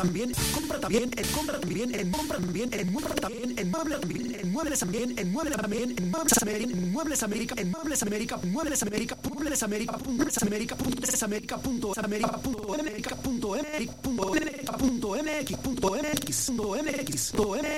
también, compra también, compra también, compra también, compra también, en muebles también, en muebles también, en muebles también, en muebles América, en muebles América, en muebles América, muebles América, muebles América, muebles América, puntos América, punto América, punto América, punto MX, punto MX, punto MX, punto MX, punto MX, punto MX.